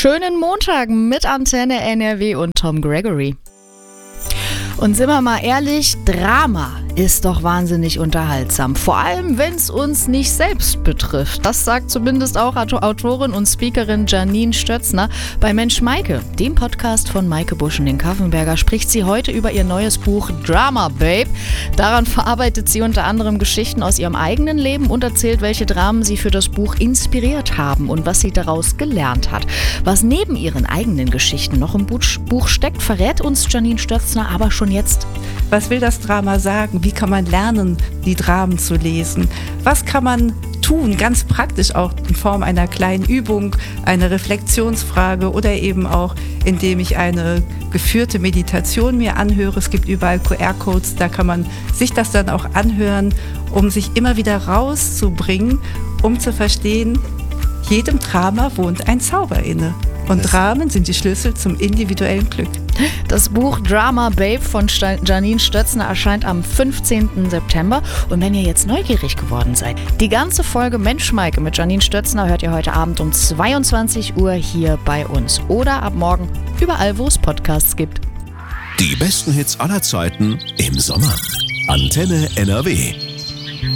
Schönen Montag mit Antenne NRW und Tom Gregory. Und sind wir mal ehrlich, Drama ist doch wahnsinnig unterhaltsam. Vor allem, wenn es uns nicht selbst betrifft. Das sagt zumindest auch Autorin und Speakerin Janine Stötzner bei Mensch Maike, dem Podcast von Maike Busch und den Kaffenberger, spricht sie heute über ihr neues Buch Drama Babe. Daran verarbeitet sie unter anderem Geschichten aus ihrem eigenen Leben und erzählt, welche Dramen sie für das Buch inspiriert haben und was sie daraus gelernt hat. Was neben ihren eigenen Geschichten noch im Buch steckt, verrät uns Janine Stötzner aber schon jetzt. Was will das Drama sagen? Wie kann man lernen, die Dramen zu lesen? Was kann man tun, ganz praktisch auch in Form einer kleinen Übung, einer Reflexionsfrage oder eben auch, indem ich eine geführte Meditation mir anhöre. Es gibt überall QR-Codes, da kann man sich das dann auch anhören, um sich immer wieder rauszubringen, um zu verstehen, jedem Drama wohnt ein Zauber inne. Und Dramen sind die Schlüssel zum individuellen Glück. Das Buch Drama Babe von Janine Stötzner erscheint am 15. September. Und wenn ihr jetzt neugierig geworden seid, die ganze Folge Mensch Maike mit Janine Stötzner hört ihr heute Abend um 22 Uhr hier bei uns. Oder ab morgen überall, wo es Podcasts gibt. Die besten Hits aller Zeiten im Sommer. Antenne NRW.